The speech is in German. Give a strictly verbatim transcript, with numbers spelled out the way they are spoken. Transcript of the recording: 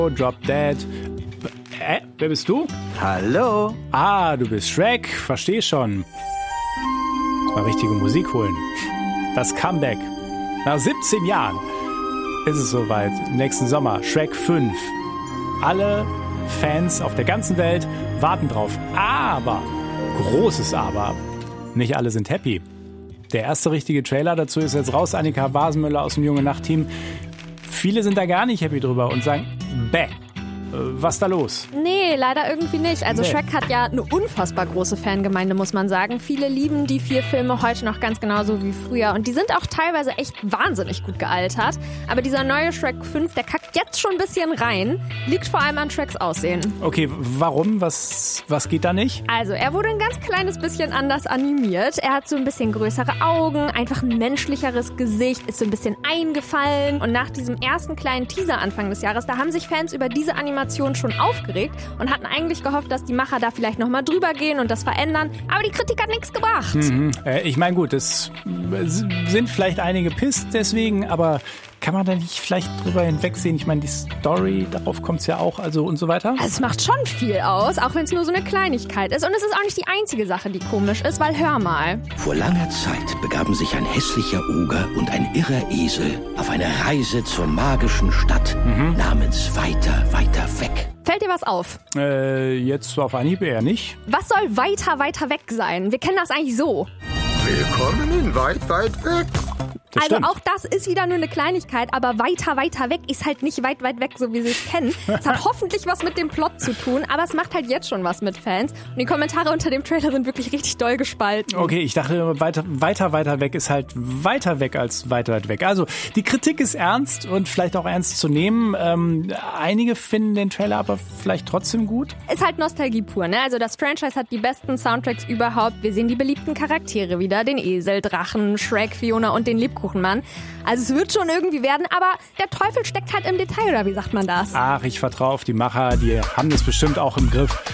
Drop Dead. Äh, wer bist du? Hallo. Ah, du bist Shrek. Versteh schon. Mal richtige Musik holen. Das Comeback. Nach siebzehn Jahren ist es soweit. Nächsten Sommer. Shrek fünf. Alle Fans auf der ganzen Welt warten drauf. Aber, großes Aber, nicht alle sind happy. Der erste richtige Trailer dazu ist jetzt raus. Annika Wasenmüller aus dem Junge Nacht-Team. Viele sind da gar nicht happy drüber und sagen, bäh. Was ist da los? Nee, leider irgendwie nicht. Also Nee. Shrek hat ja eine unfassbar große Fangemeinde, muss man sagen. Viele lieben die vier Filme heute noch ganz genauso wie früher. Und die sind auch teilweise echt wahnsinnig gut gealtert. Aber dieser neue Shrek fünf, der kackt jetzt schon ein bisschen rein. Liegt vor allem an Shreks Aussehen. Okay, warum? Was, was geht da nicht? Also, er wurde ein ganz kleines bisschen anders animiert. Er hat so ein bisschen größere Augen, einfach ein menschlicheres Gesicht, ist so ein bisschen eingefallen. Und nach diesem ersten kleinen Teaser Anfang des Jahres, da haben sich Fans über diese Animation schon aufgeregt und hatten eigentlich gehofft, dass die Macher da vielleicht nochmal drüber gehen und das verändern. Aber die Kritik hat nichts gebracht. Mhm. Äh, ich meine, gut, es sind vielleicht einige pisst deswegen, aber kann man da nicht vielleicht drüber hinwegsehen? Ich meine, die Story, darauf kommt es ja auch, also und so weiter. Also es macht schon viel aus, auch wenn es nur so eine Kleinigkeit ist. Und es ist auch nicht die einzige Sache, die komisch ist, weil hör mal. Vor langer Zeit begaben sich ein hässlicher Oger und ein irrer Esel auf eine Reise zur magischen Stadt Mhm. namens Weiter, Weiter weg. Fällt dir was auf? Äh, jetzt so auf Anhieb eher nicht. Was soll weiter, weiter weg sein? Wir kennen das eigentlich so. Willkommen in weit, weit weg. Das also stimmt. auch das ist wieder nur eine Kleinigkeit, aber weiter, weiter weg ist halt nicht weit, weit weg, so wie sie es kennen. Es hat hoffentlich was mit dem Plot zu tun, aber es macht halt jetzt schon was mit Fans. Und die Kommentare unter dem Trailer sind wirklich richtig doll gespalten. Okay, ich dachte, weiter, weiter, weiter weg ist halt weiter weg als weiter, weit weg. Also, die Kritik ist ernst und vielleicht auch ernst zu nehmen. Ähm, einige finden den Trailer aber vielleicht trotzdem gut. Ist halt Nostalgie pur, ne? Also das Franchise hat die besten Soundtracks überhaupt. Wir sehen die beliebten Charaktere wieder. Den Esel, Drachen, Shrek, Fiona und den Lebkuchenmann. Also es wird schon irgendwie werden, aber der Teufel steckt halt im Detail, oder wie sagt man das? Ach, ich vertraue auf die Macher, die haben das bestimmt auch im Griff.